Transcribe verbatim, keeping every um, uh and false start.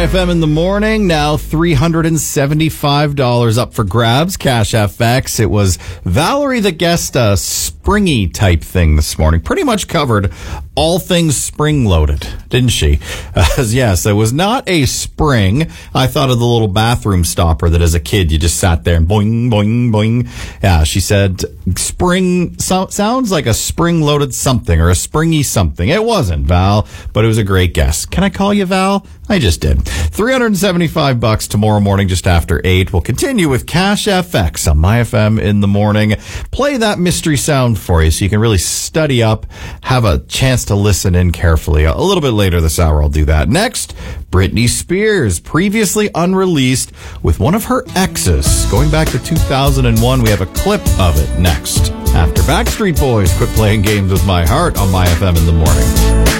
My F M in the morning, now three hundred seventy-five dollars up for grabs, Cash F X. It was Valerie that guessed a springy type thing this morning. Pretty much covered all things spring-loaded, didn't she? Uh, yes, it was not a spring. I thought of the little bathroom stopper that as a kid you just sat there and boing, boing, boing. Yeah, she said spring so, sounds like a spring-loaded something or a springy something. It wasn't, Val, but it was a great guess. Can I call you Val? I just did. three hundred seventy-five bucks tomorrow morning just after eight. We'll continue with Cash F X on My F M in the morning. Play that mystery sound for you so you can really study up, have a chance to listen in carefully. A little bit later this hour, I'll do that. Next, Britney Spears, previously unreleased with one of her exes. Going back to two thousand one, we have a clip of it next. After Backstreet Boys, quit playing games with my heart on My F M in the morning.